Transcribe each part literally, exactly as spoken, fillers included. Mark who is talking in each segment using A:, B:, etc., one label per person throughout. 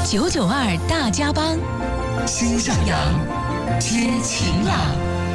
A: 九九二大家帮，心上扬，知晴朗。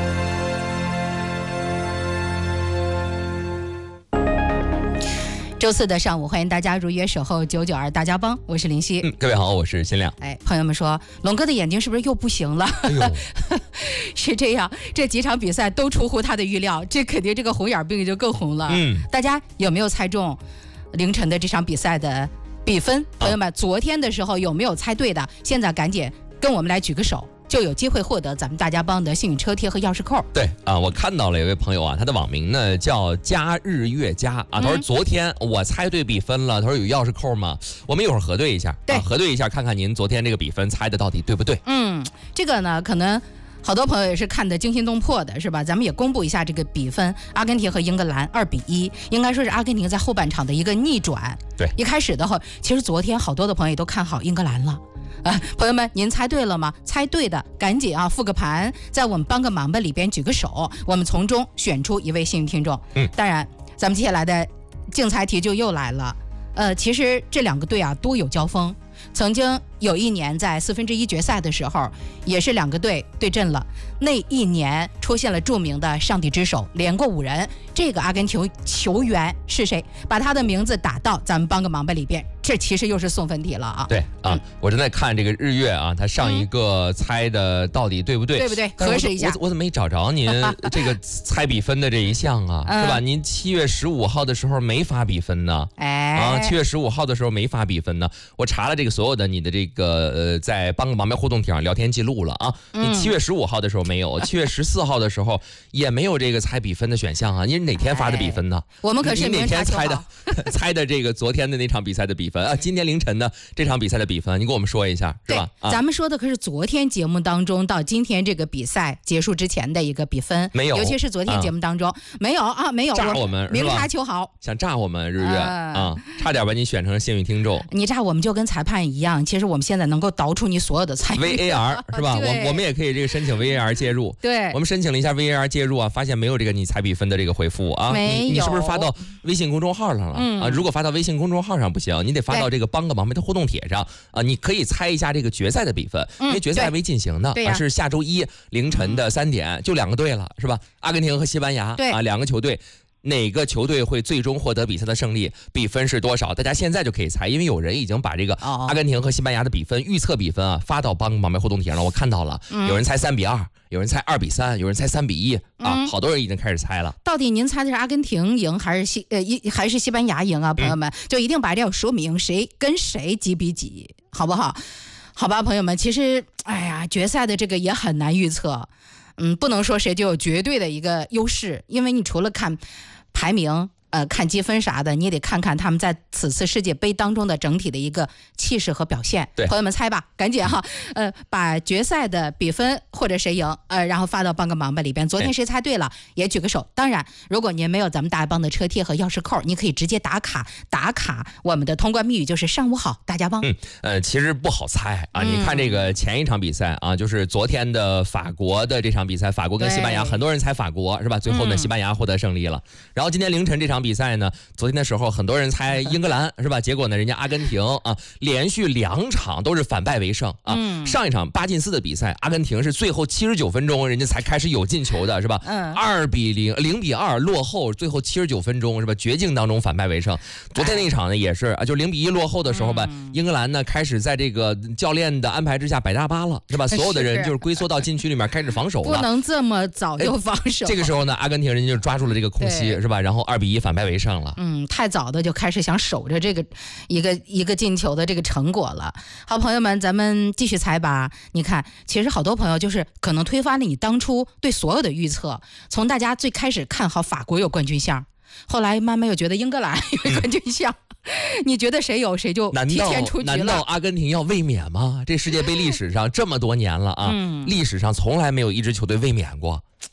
A: 周四的上午，欢迎大家如约守候九九二大家帮，我是林夕。
B: 嗯，各位好，我是新亮。
A: 哎，朋友们说，龙哥的眼睛是不是又不行了？哎呦是这样，这几场比赛都出乎他的预料，这肯定这个红眼病就更红了。嗯，大家有没有猜中凌晨的这场比赛的比分？朋友们，啊、昨天的时候有没有猜对的？现在赶紧跟我们来举个手，就有机会获得咱们大家帮的幸运车贴和钥匙扣。
B: 对啊，我看到了有位朋友啊，他的网名呢叫佳日月佳啊，他说昨天我猜对比分了，他说有钥匙扣吗？我们一会儿核对一下，对、啊，核对一下看看您昨天这个比分猜的到底对不对？
A: 嗯，这个呢可能好多朋友也是看得惊心动魄的，是吧？咱们也公布一下这个比分：阿根廷和英格兰二比一，应该说是阿根廷在后半场的一个逆转。
B: 对，
A: 一开始的话，其实昨天好多的朋友都看好英格兰了。啊，朋友们，您猜对了吗？猜对的赶紧啊复个盘，在我们帮个忙吧里边举个手，我们从中选出一位幸运听众。嗯，当然，咱们接下来的竞猜题就又来了。呃，其实这两个队啊多有交锋。曾经有一年在四分之一决赛的时候，也是两个队对阵了。那一年出现了著名的上帝之手，连过五人。这个阿根廷球员是谁？把他的名字打到咱们帮个忙吧里边。这其实又是送分题了啊！
B: 对啊，嗯、我正在看这个日月啊，他上一个猜的到底对不对？
A: 对不对？核实一下。
B: 我 我, 我怎么没找着您这个猜比分的这一项啊？嗯、是吧？您七月十五号的时候没发比分呢？哎，啊，七月十五号的时候没发比分呢。我查了这个所有的你的这个呃，在帮个忙呗互动帖上聊天记录了啊。嗯、你七月十五号的时候没有，七月十四号的时候也没有这个猜比分的选项啊。您哪天发的比分呢？
A: 哎、我们可是
B: 哪天猜的猜的这个昨天的那场比赛的比分啊？今天凌晨的这场比赛的比分，你给我们说一下，是吧？
A: 啊、咱们说的可是昨天节目当中到今天这个比赛结束之前的一个比分，
B: 没有，
A: 尤其是昨天节目当中、啊、没有啊，没有
B: 炸我们，
A: 明察秋毫，
B: 想炸我们日月、呃、啊，差点把你选成幸运听众。
A: 你炸我们就跟裁判一样，其实我们现在能够导出你所有的参与
B: V A R 是吧？我我们也可以这个申请 V A R 介入。
A: 对，
B: 我们申请了一下 V A R 介入啊，发现没有这个你猜比分的这个回复啊。
A: 没有，
B: 你, 你是不是发到微信公众号上了、嗯、啊？如果发到微信公众号上不行，你得发到这个帮个忙呗的互动帖上啊。你可以猜一下这个决赛的比分，嗯、因为决赛还没进行呢，啊，是下周一凌晨的三点，嗯、就两个队了，是吧？阿根廷和西班牙啊，两个球队。哪个球队会最终获得比赛的胜利？比分是多少？大家现在就可以猜，因为有人已经把这个阿根廷和西班牙的比分、预测比分啊发到帮忙呗互动帖上，我看到了，嗯、有人猜三比二，有人猜二比三，有人猜三比一啊，嗯、好多人已经开始猜了。
A: 到底您猜的是阿根廷赢还是西呃一还是西班牙赢啊？朋友们，嗯、就一定把这要说明谁跟谁几比几，好不好？好吧，朋友们，其实哎呀，决赛的这个也很难预测。嗯，不能说谁就有绝对的一个优势，因为你除了看排名，呃，看积分啥的，你也得看看他们在此次世界杯当中的整体的一个气势和表现。
B: 对，
A: 朋友们猜吧，赶紧哈，呃，把决赛的比分或者谁赢，呃，然后发到帮个忙吧里边。昨天谁猜对了，也举个手。当然，如果您没有咱们大帮的车贴和钥匙扣，你可以直接打卡打卡。我们的通关密语就是上午好，大家帮。
B: 嗯，呃，其实不好猜啊。你看这个前一场比赛啊，就是昨天的法国的这场比赛，法国跟西班牙，很多人猜法国是吧？最后呢，西班牙获得胜利了。然后今天凌晨这场比赛呢，昨天的时候很多人猜英格兰是吧？结果呢，人家阿根廷啊，连续两场都是反败为胜啊。嗯、上一场巴金斯的比赛，阿根廷是最后七十九分钟人家才开始有进球的是吧？嗯，二比零，零比二落后，最后七十九分钟是吧？绝境当中反败为胜。昨天那一场呢也是啊，就零比一落后的时候吧，嗯、英格兰呢开始在这个教练的安排之下摆大巴了是吧？所有的人就是龟缩到禁区里面开始防守了，
A: 不能这么早就防守。
B: 这个时候呢，阿根廷人家就抓住了这个空隙是吧？然后二比一反败为胜了。
A: 嗯，太早的就开始想守着这个一个一个进球的这个成果了。好，朋友们，咱们继续猜吧。你看，其实好多朋友就是可能推翻了你当初对所有的预测，从大家最开始看好法国有冠军相，后来慢慢又觉得英格兰有冠军相。嗯、你觉得谁有谁就提前出局了？
B: 难道阿根廷要卫冕吗？这世界杯历史上这么多年了啊，嗯、历史上从来没有一支球队卫冕过。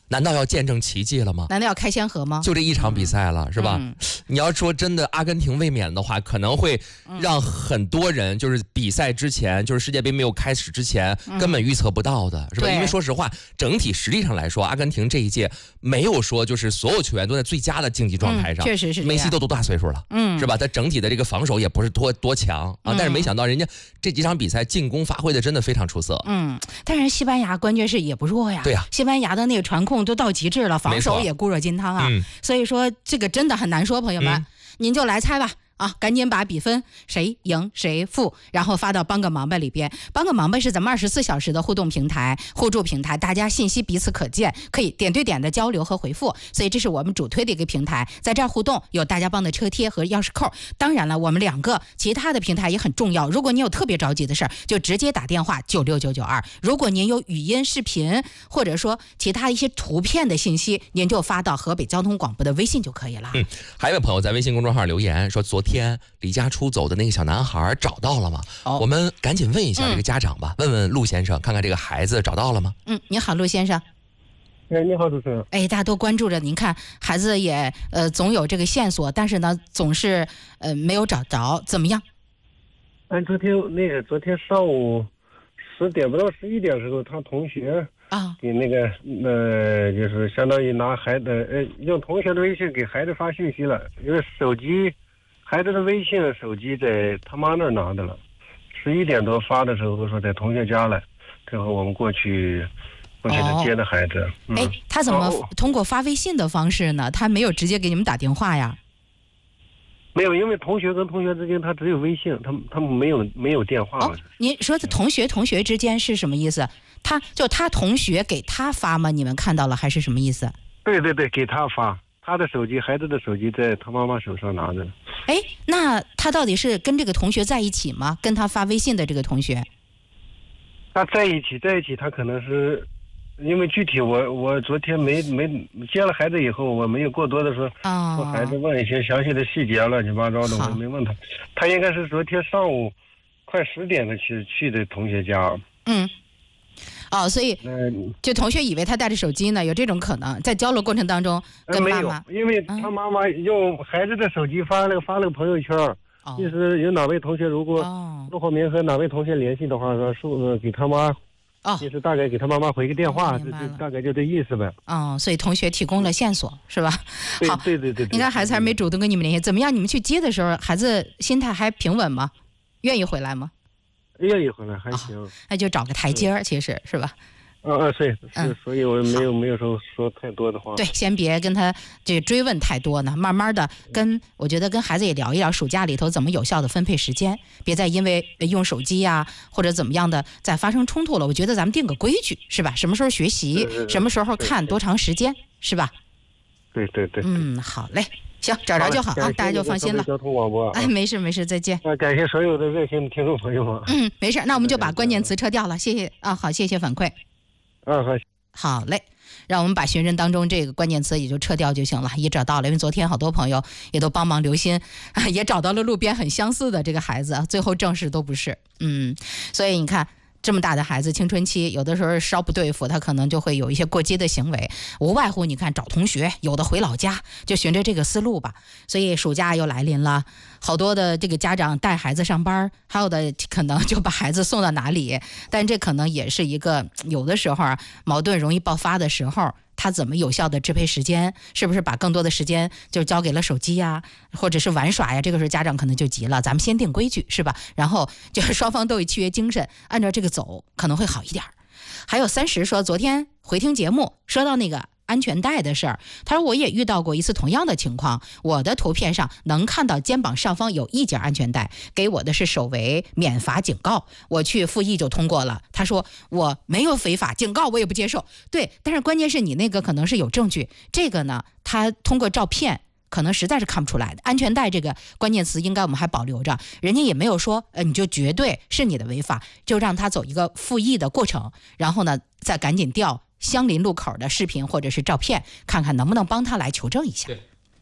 B: 难道要见证奇迹了吗？
A: 难道要开先河吗？
B: 就这一场比赛了，嗯、是吧、嗯？你要说真的，阿根廷卫冕的话，可能会让很多人就是比赛之前，就是世界杯没有开始之前，嗯、根本预测不到的，是吧？因为说实话，整体实力上来说，阿根廷这一届没有说就是所有球员都在最佳的竞技状态上，
A: 确、嗯、实是。
B: 梅西都多大岁数了，嗯，是吧？他整体的这个防守也不是多多强啊，但是没想到人家这几场比赛进攻发挥的真的非常出色，
A: 嗯。但是西班牙关键是也不弱呀，
B: 对呀、啊，
A: 西班牙的那个传控都到极致了。防守也固若金汤啊、嗯，所以说这个真的很难说，朋友们，嗯、您就来猜吧。啊，赶紧把比分谁赢谁负，然后发到帮个忙吧里边。帮个忙吧是咱们二十四小时的互动平台、互助平台，大家信息彼此可见，可以点对点的交流和回复。所以这是我们主推的一个平台，在这儿互动有大家帮的车贴和钥匙扣。当然了，我们两个其他的平台也很重要。如果你有特别着急的事儿，就直接打电话九六九九二。如果您有语音、视频或者说其他一些图片的信息，您就发到河北交通广播的微信就可以了。
B: 嗯，还有位朋友在微信公众号留言说，昨天离家出走的那个小男孩找到了吗？哦、我们赶紧问一下这个家长吧，嗯、问问陆先生，看看这个孩子找到了吗？
A: 嗯，你好，陆先生。
C: 哎，你好，主持人。
A: 哎，大家都关注着，您看孩子也呃总有这个线索，但是呢总是呃没有找着，怎么样？
C: 按昨天那个昨天上午十点不到十一点的时候，他同学啊给那个呃就是相当于拿孩子呃用同学的微信给孩子发信息了，因为手机。孩子的微信手机在他妈那儿拿的了，十一点多发的时候说在同学家了，最后我们过去过去接的孩子。
A: 哎、哦嗯，他怎么通过发微信的方式呢？他没有直接给你们打电话呀？
C: 没有，因为同学跟同学之间他只有微信，他们他们没有没有电话。
A: 哦，您说的同学同学之间是什么意思？他就他同学给他发吗？你们看到了还是什么意思？
C: 对对对，给他发。他的手机，孩子的手机在他妈妈手上拿着。
A: 哎，那他到底是跟这个同学在一起吗？跟他发微信的这个同学？
C: 他在一起，在一起，他可能是，因为具体我我昨天没没接了孩子以后，我没有过多的说，
A: 哦，
C: 和孩子问一些详细的细节，乱七八糟的，我没问他。他应该是昨天上午快十点的去去的同学家。
A: 嗯。哦，所以就同学以为他带着手机呢，有这种可能，在交流过程当中跟妈妈，
C: 因为他妈妈用孩子的手机发了发了个朋友圈，哦、就是有哪位同学如果陆浩明和哪位同学联系的话，说说给他妈，哦，就是大概给他妈妈回个电话，这、哦、大概就这意思呗。
A: 哦，所以同学提供了线索是吧？
C: 对对对 对, 对。
A: 应该孩子还没主动跟你们联系，怎么样？你们去接的时候，孩子心态还平稳吗？愿意回来吗？
C: 愿意回来还行、哦，
A: 那就找个台阶儿，其实是吧？
C: 嗯嗯，是是，所以我没有没有说说太多的话。
A: 对，先别跟他这追问太多呢，慢慢的跟我觉得跟孩子也聊一聊，暑假里头怎么有效的分配时间，别再因为用手机呀、啊、或者怎么样的再发生冲突了。我觉得咱们定个规矩是吧？什么时候学习，什么时候看，多长时间是吧？
C: 对对 对, 对。
A: 嗯，好嘞。行，找着就好啊，大家就放心了。
C: 交通广播，
A: 哎，没事没事，再见。
C: 啊，感谢所有的热心的听众朋友们。
A: 嗯，没事，那我们就把关键词撤掉了，谢谢啊，好，谢谢反馈。
C: 啊，好，
A: 好嘞，让我们把寻人当中这个关键词也就撤掉就行了，也找到了，因为昨天好多朋友也都帮忙留心，也找到了路边很相似的这个孩子，最后证实都不是。嗯，所以你看。这么大的孩子，青春期有的时候稍不对付，他可能就会有一些过激的行为，无外乎你看找同学，有的回老家，就循着这个思路吧。所以暑假又来临了，好多的这个家长带孩子上班，还有的可能就把孩子送到哪里，但这可能也是一个有的时候啊矛盾容易爆发的时候。他怎么有效的支配时间？是不是把更多的时间就交给了手机呀，或者是玩耍呀？这个时候家长可能就急了，咱们先定规矩是吧？然后就是双方都有契约精神，按照这个走可能会好一点。还有三十说，昨天回听节目说到那个安全带的事儿，他说我也遇到过一次同样的情况，我的图片上能看到肩膀上方有一节安全带，给我的是首为免罚警告，我去复议就通过了。他说我没有违法，警告我也不接受。对，但是关键是你那个可能是有证据，这个呢他通过照片可能实在是看不出来的。安全带这个关键词应该我们还保留着，人家也没有说呃你就绝对是你的违法，就让他走一个复议的过程，然后呢再赶紧调相邻路口的视频或者是照片，看看能不能帮他来求证一下。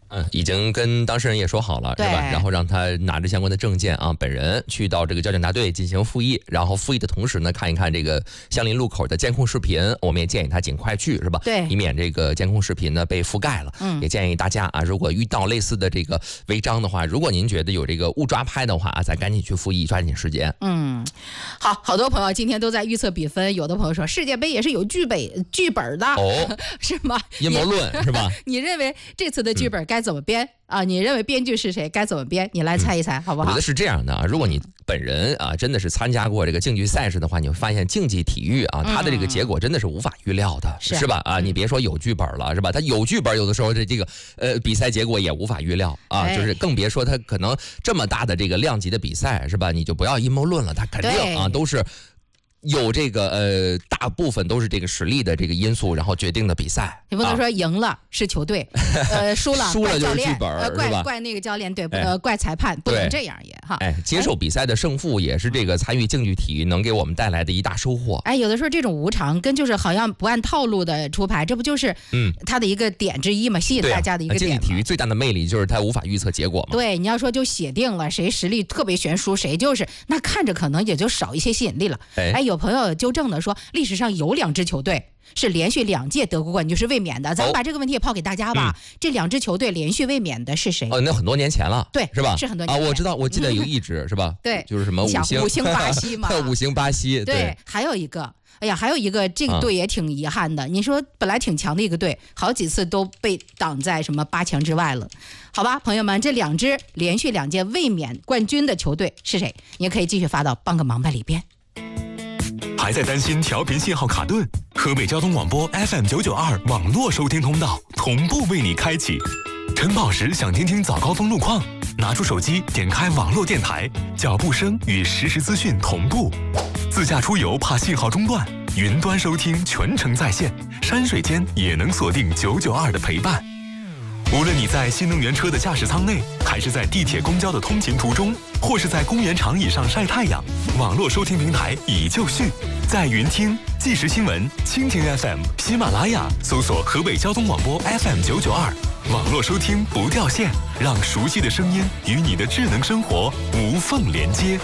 B: 嗯，已经跟当事人也说好了，是吧？然后让他拿着相关的证件啊，本人去到这个交警大队进行复议，然后复议的同时呢，看一看这个相邻路口的监控视频，我们也建议他尽快去，是吧？
A: 对，
B: 以免这个监控视频呢被覆盖了。嗯，也建议大家啊，如果遇到类似的这个违章的话，如果您觉得有这个误抓拍的话啊，咱赶紧去复议，抓紧时间。
A: 嗯，好，好多朋友今天都在预测比分，有的朋友说世界杯也是有剧本剧本的，
B: 哦，
A: 是吗？
B: 阴谋论是吧？
A: 你认为这次的剧本该怎么编？嗯啊，你认为编剧是谁？该怎么编？你来猜一猜，嗯、好不好？
B: 我觉得是这样的啊，如果你本人啊真的是参加过这个竞技赛事的话，你会发现竞技体育啊，它的这个结果真的是无法预料的，
A: 是、
B: 是吧？啊，你别说有剧本了，是吧？它有剧本，有的时候这这个呃比赛结果也无法预料啊，
A: 哎、
B: 就是更别说它可能这么大的这个量级的比赛，是吧？你就不要阴谋论了，它肯定啊都是。有这个呃，大部分都是这个实力的这个因素，然后决定的比赛。
A: 你不能说赢了是球队，呃，输了
B: 输了就是剧本，
A: 呃，怪怪那个教练，对，呃，怪裁判，不能这样也哈。
B: 哎，接受比赛的胜负也是这个参与竞技体育能给我们带来的一大收获。
A: 哎，有的时候这种无常跟就是好像不按套路的出牌，这不就是嗯它的一个点之一嘛，吸引大家的一个点。
B: 竞技体育最大的魅力就是它无法预测结果嘛。
A: 对，你要说就写定了谁实力特别悬殊，谁就是那看着可能也就少一些吸引力了。哎，哎有朋友纠正了。说历史上有两支球队是连续两届德国冠军是卫冕的，咱们把这个问题也抛给大家吧。哦嗯、这两支球队连续卫冕的是谁？
B: 哦，那很多年前了，
A: 对，
B: 是吧？
A: 是很多年前
B: 啊，我知道，我记得有一支、嗯、是吧？
A: 对，
B: 就是什么五星
A: 五星巴西嘛，
B: 五星巴西。
A: 对，对还有一个，哎呀，还有一个这个队也挺遗憾的。啊、你说本来挺强的一个队，好几次都被挡在什么八强之外了。好吧，朋友们，这两支连续两届卫冕冠军的球队是谁？你也可以继续发到帮个忙吧里边。
D: 还在担心调频信号卡顿？河北交通广播 F M 九九二网络收听通道同步为你开启。晨跑时想听听早高峰路况，拿出手机点开网络电台，脚步声与实时资讯同步。自驾出游怕信号中断，云端收听全程在线，山水间也能锁定九九二的陪伴。无论你在新能源车的驾驶舱内，还是在地铁公交的通勤途中，或是在公园长椅上晒太阳，网络收听平台已就绪，在云听、即时新闻、蜻蜓 F M、喜马拉雅搜索河北交通广播 F M 九九二，网络收听不掉线，让熟悉的声音与你的智能生活无缝连接。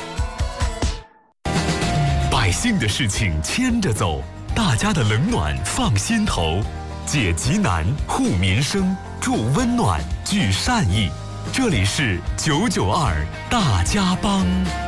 D: 百姓的事情牵着走，大家的冷暖放心头，解急难、护民生、助温暖、聚善意。这里是九九二大家帮。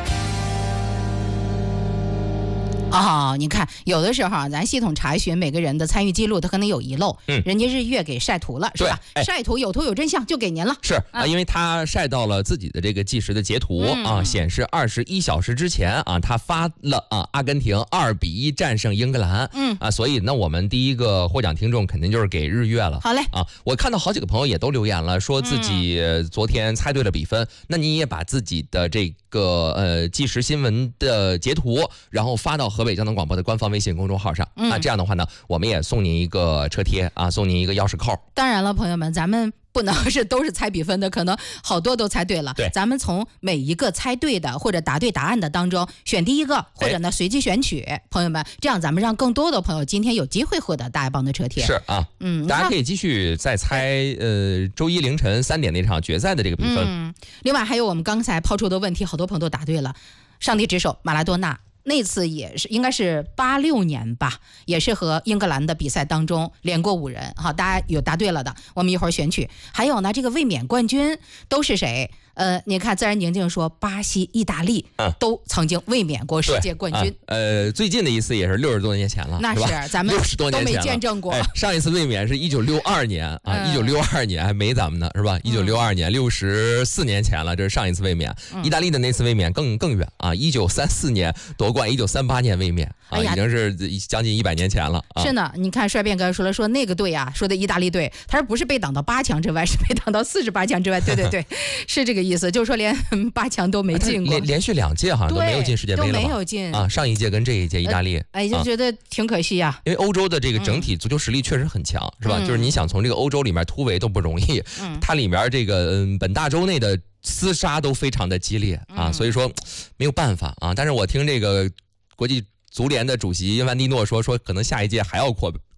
A: 哦，你看，有的时候啊，咱系统查询每个人的参与记录，他可能有遗漏，嗯，人家日月给晒图了，是吧？哎、晒图有图有真相，就给您了。
B: 是啊、嗯，因为他晒到了自己的这个计时的截图、嗯、啊，显示二十一小时之前啊，他发了啊，阿根廷二比一战胜英格兰，嗯啊，所以那我们第一个获奖听众肯定就是给日月了。
A: 好嘞
B: 啊，我看到好几个朋友也都留言了，说自己昨天猜对了比分，嗯、那你也把自己的这个呃即时新闻的截图，然后发到河北交通广播的官方微信公众号上、嗯、啊，这样的话呢，我们也送您一个车贴啊，送您一个钥匙扣。
A: 当然了，朋友们，咱们不能是都是猜比分的，可能好多都猜对了。
B: 对，
A: 咱们从每一个猜对的或者答对答案的当中选第一个，或者呢随机选取。朋友们，这样咱们让更多的朋友今天有机会获得大家帮的车贴。
B: 是啊，嗯，大家可以继续再猜呃周一凌晨三点那场决赛的这个比分。
A: 嗯，另外还有我们刚才抛出的问题，好多朋友都答对了。上帝之手马拉多纳。那次也是应该是八六年吧，也是和英格兰的比赛当中连过五人。好，大家有答对了的，我们一会儿选取。还有呢，这个卫冕冠军都是谁？呃，你看自然宁静说，巴西、意大利都曾经卫冕过世界冠军。
B: 啊、呃，最近的一次也是六十多年前了，
A: 那是咱们
B: 六十多年前
A: 都没见证过。
B: 哎、上一次卫冕是一九六二年啊，一九六二年还没咱们呢，是吧？一九六二年，六十四年前了，这是上一次卫冕。嗯、意大利的那次卫冕更更远啊，一九三四年夺冠，一九三八年卫冕啊，已经是将近一百年前了。啊、
A: 是呢，你看帅变哥说了，说那个队啊，说的意大利队，他说不是被挡到八强之外，是被挡到四十八强之外。对对对，是这个意思，就是说连。八强都没进过，
B: 连连续两届好像都没有进世界杯了吧？
A: 都没有进
B: 啊！上一届跟这一届意大利，
A: 哎，就觉得挺可惜呀、啊。
B: 因为欧洲的这个整体足球实力确实很强，嗯、是吧？就是你想从这个欧洲里面突围都不容易，嗯、它里面这个嗯本大洲内的厮杀都非常的激烈啊，嗯、所以说没有办法啊。但是我听这个国际足联的主席因凡蒂诺说，说可能下一届还要扩。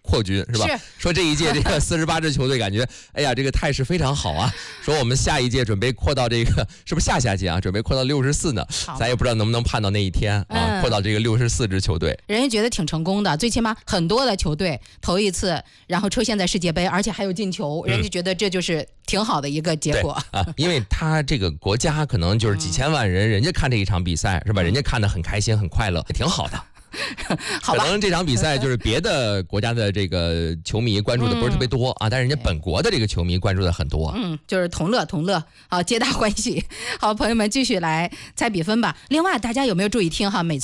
B: 扩军是吧？
A: 是
B: 说这一届这个四十八支球队，感觉哎呀，这个态势非常好啊。说我们下一届准备扩到这个，是不是下下届啊？准备扩到六十四呢？咱也不知道能不能盼到那一天啊，
A: 嗯、
B: 扩到这个六十四支球队。
A: 人家觉得挺成功的，最起码很多的球队头一次，然后出现在世界杯，而且还有进球，人家觉得这就是挺好的一个结果、
B: 嗯、啊。因为他这个国家可能就是几千万人，嗯、人家看这一场比赛是吧？人家看得很开心很快乐，也挺好的。
A: 好吧，
B: 可能这场比赛就是别的国家的这个球迷关注的不是特别多、嗯、啊，但是人家本国的这个球迷关注的很多。
A: 嗯，就是同乐同乐，好，皆大欢喜。好，朋友们继续来猜比分吧。另外，大家有没有注意听哈？每次